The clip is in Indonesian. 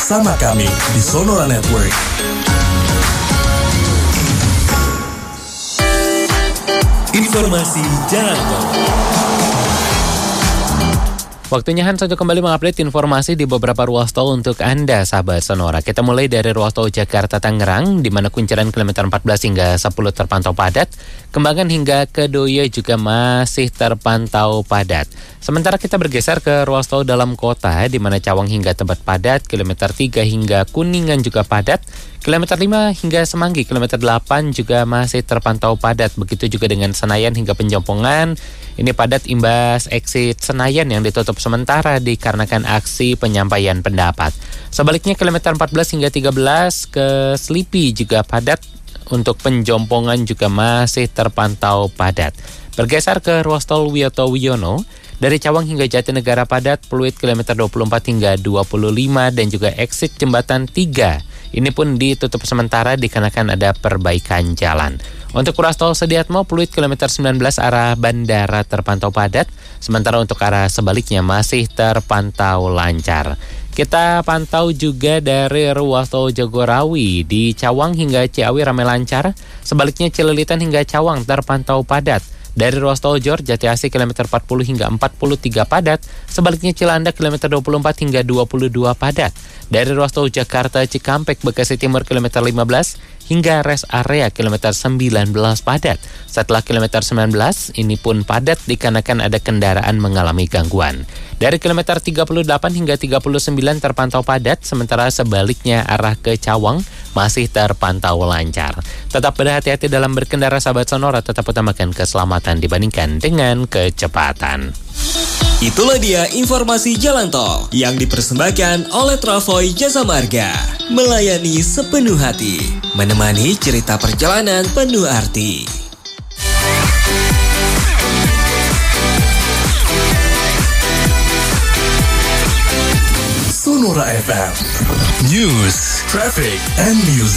bersama kami di Sonora Network. Informasi Jalan Tol. Waktunya Hans untuk kembali mengupdate informasi di beberapa ruas tol untuk Anda, sahabat Sonora. Kita mulai dari ruas tol Jakarta-Tangerang, di mana kunciran kilometer 14 hingga 10 terpantau padat. Kembangan hingga Kedoya juga masih terpantau padat. Sementara kita bergeser ke ruas tol dalam kota, di mana Cawang hingga Tebet padat, kilometer 3 hingga Kuningan juga padat. Kilometer 5 hingga Semanggi, kilometer 8 juga masih terpantau padat. Begitu juga dengan Senayan hingga Penjompongan. Ini padat imbas exit Senayan yang ditutup sementara dikarenakan aksi penyampaian pendapat. Sebaliknya kilometer 14 hingga 13 ke Selipi juga padat. Untuk Penjompongan juga masih terpantau padat. Bergeser ke ruas tol Wiyoto Wiono, dari Cawang hingga Jatinegara padat, Pluit kilometer 24 hingga 25 dan juga exit Jembatan 3. Ini pun ditutup sementara dikarenakan ada perbaikan jalan. Untuk ruas tol Sediatmo, Pluit kilometer 19 arah bandara terpantau padat, sementara untuk arah sebaliknya masih terpantau lancar. Kita pantau juga dari ruas tol Jagorawi, di Cawang hingga Ciawi ramai lancar, sebaliknya Cililitan hingga Cawang terpantau padat. Dari ruas tol Jor, Jatiasi kilometer 40 hingga 43 padat, sebaliknya Cilandak kilometer 24 hingga 22 padat. Dari ruas tol Jakarta Cikampek Bekasi Timur kilometer 15 hingga rest area kilometer 19 padat. Setelah kilometer 19, ini pun padat dikarenakan ada kendaraan mengalami gangguan. Dari kilometer 38 hingga 39 terpantau padat, sementara sebaliknya arah ke Cawang masih terpantau lancar. Tetap berhati-hati dalam berkendara, sahabat Sonora, tetap utamakan keselamatan dibandingkan dengan kecepatan. Itulah dia informasi jalan tol yang dipersembahkan oleh Travoy Jasa Marga. Melayani sepenuh hati, menemani cerita perjalanan penuh arti. Sonora FM News, Traffic, and Music.